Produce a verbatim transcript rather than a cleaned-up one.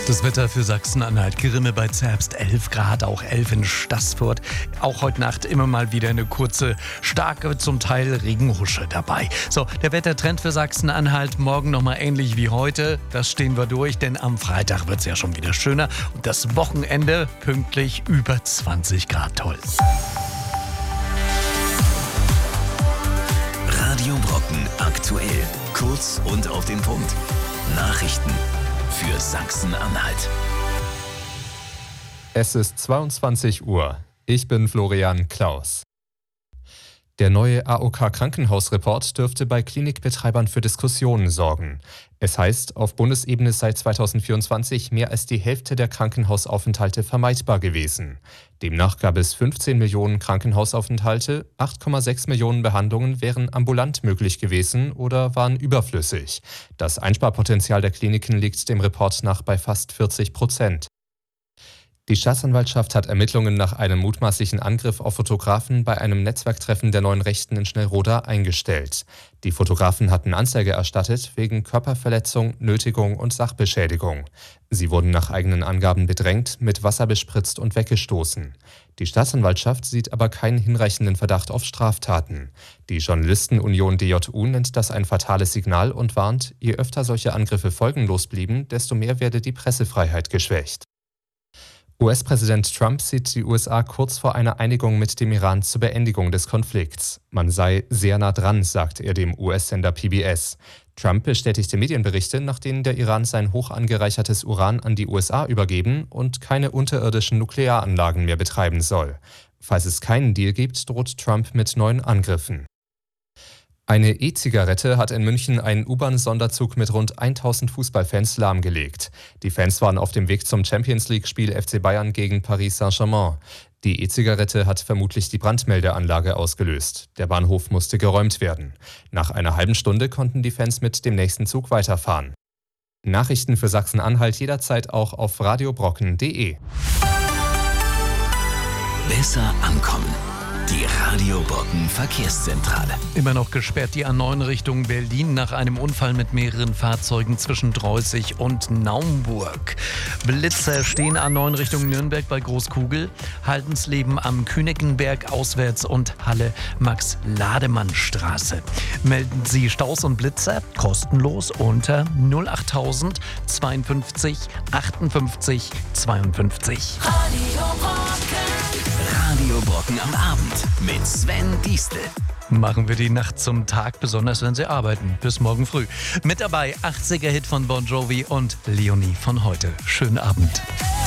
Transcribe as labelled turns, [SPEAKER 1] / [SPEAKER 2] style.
[SPEAKER 1] Das Wetter für Sachsen-Anhalt: Grimme bei Zerbst elf Grad, auch elf in Staßfurt. Auch heute Nacht immer mal wieder eine kurze, starke, zum Teil Regenhusche dabei. So, der Wettertrend für Sachsen-Anhalt: morgen nochmal ähnlich wie heute. Das stehen wir durch, denn am Freitag wird es ja schon wieder schöner. Und das Wochenende pünktlich über zwanzig Grad. Toll.
[SPEAKER 2] Radio Brocken aktuell. Kurz und auf den Punkt. Nachrichten für Sachsen-Anhalt.
[SPEAKER 3] Es ist zweiundzwanzig Uhr. Ich bin Florian Klaus. Der neue A O K-Krankenhausreport dürfte bei Klinikbetreibern für Diskussionen sorgen. Es heißt, auf Bundesebene sei zweitausendvierundzwanzig mehr als die Hälfte der Krankenhausaufenthalte vermeidbar gewesen. Demnach gab es fünfzehn Millionen Krankenhausaufenthalte, acht Komma sechs Millionen Behandlungen wären ambulant möglich gewesen oder waren überflüssig. Das Einsparpotenzial der Kliniken liegt dem Report nach bei fast vierzig Prozent. Die Staatsanwaltschaft hat Ermittlungen nach einem mutmaßlichen Angriff auf Fotografen bei einem Netzwerktreffen der Neuen Rechten in Schnellroda eingestellt. Die Fotografen hatten Anzeige erstattet wegen Körperverletzung, Nötigung und Sachbeschädigung. Sie wurden nach eigenen Angaben bedrängt, mit Wasser bespritzt und weggestoßen. Die Staatsanwaltschaft sieht aber keinen hinreichenden Verdacht auf Straftaten. Die Journalistenunion D J U nennt das ein fatales Signal und warnt, je öfter solche Angriffe folgenlos blieben, desto mehr werde die Pressefreiheit geschwächt. U S-Präsident Trump sieht die U S A kurz vor einer Einigung mit dem Iran zur Beendigung des Konflikts. Man sei sehr nah dran, sagt er dem U S-Sender P B S. Trump bestätigte Medienberichte, nach denen der Iran sein hoch angereichertes Uran an die U S A übergeben und keine unterirdischen Nuklearanlagen mehr betreiben soll. Falls es keinen Deal gibt, droht Trump mit neuen Angriffen. Eine E-Zigarette hat in München einen U-Bahn-Sonderzug mit rund tausend Fußballfans lahmgelegt. Die Fans waren auf dem Weg zum Champions-League-Spiel F C Bayern gegen Paris Saint-Germain. Die E-Zigarette hat vermutlich die Brandmeldeanlage ausgelöst. Der Bahnhof musste geräumt werden. Nach einer halben Stunde konnten die Fans mit dem nächsten Zug weiterfahren. Nachrichten für Sachsen-Anhalt jederzeit auch auf radiobrocken punkt de.
[SPEAKER 2] Besser ankommen. Die Radio Brocken Verkehrszentrale.
[SPEAKER 1] Immer noch gesperrt die A neun Richtung Berlin nach einem Unfall mit mehreren Fahrzeugen zwischen Dreußig und Naumburg. Blitzer stehen A neun Richtung Nürnberg bei Großkugel, Haldensleben am Künikenberg auswärts und Halle-Max-Lademann-Straße. Melden Sie Staus und Blitzer kostenlos unter null achttausend zweiundfünfzig achtundfünfzig zweiundfünfzig.
[SPEAKER 2] Radio Brocken. Radio Brocken am Abend mit Sven Diestel.
[SPEAKER 1] Machen wir die Nacht zum Tag, besonders wenn Sie arbeiten. Bis morgen früh. Mit dabei achtziger Hit von Bon Jovi und Leonie von heute. Schönen Abend.